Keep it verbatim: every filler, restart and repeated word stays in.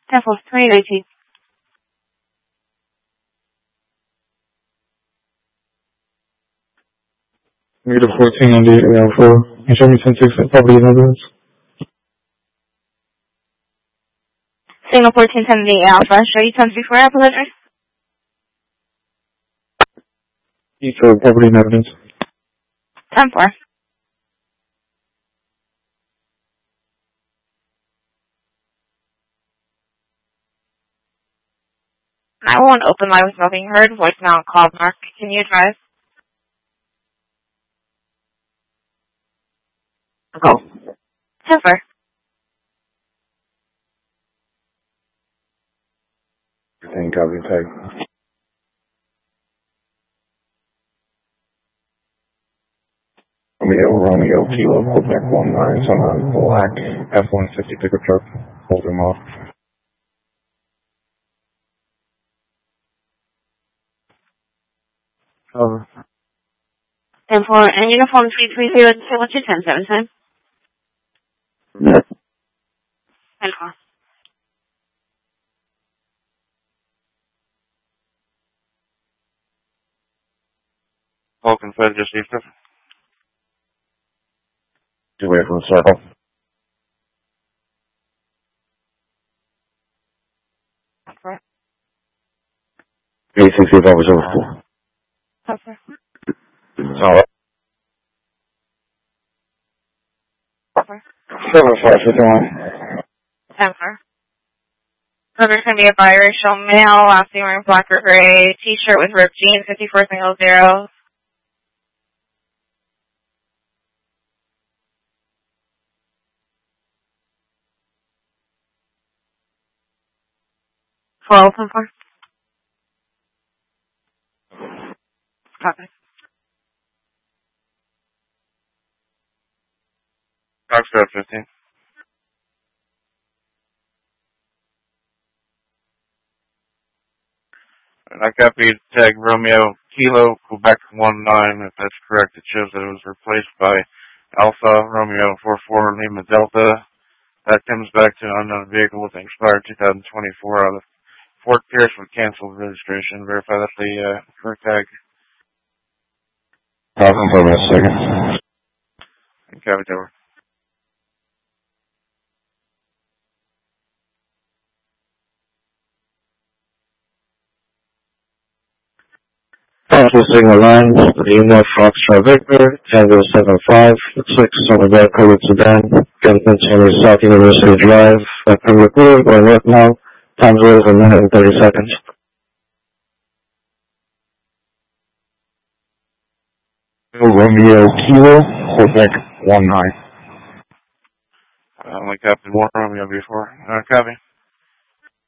Temple twenty nineteen. Negative fourteen ninety-eight around four. And show me ten six at property in evidence. Signal fourteen seventy-eight Alpha. Show you ten three four Apple address. Each for property in evidence. ten four. I won't open line with nothing heard. Voicemail and call mark. Can you advise? Go. ten four. Thank copy tag. Romeo, Romeo, Kilo, Quebec one nine, son on black F one fifty pickup truck. Hold him off. Over. ten four. And uniform three three zero. What's your ten seven time? ten four. Vulcan Fed just east of. Two way from the circle. Four. eight sixty five was over four. Four. Solid. Four. seven five fifty-one. ten four. So there's going to be a biracial male, last name wearing black or gray, t-shirt with ripped jeans, fifty-four single zero. four open four. Copy. Foxtrot fifteen. And I copied tag Romeo Kilo Quebec one nine. If that's correct, it shows that it was replaced by Alpha Romeo four four Lima Delta. That comes back to an unknown vehicle with an expired two thousand twenty-four out of Fort Pierce with canceled registration. Verify that's the uh, correct tag. I'll confirm in a second. Copy over. Alpha signal line, Lima Foxtrot Victor, Tango seven five, six on the back covered sedan, Kempton Center, South University Drive, at Pembroke Road, going north now, times was a minute and thirty seconds. Romeo Kilo, Quebec one nine. I only copied one Romeo before. Uh, copy.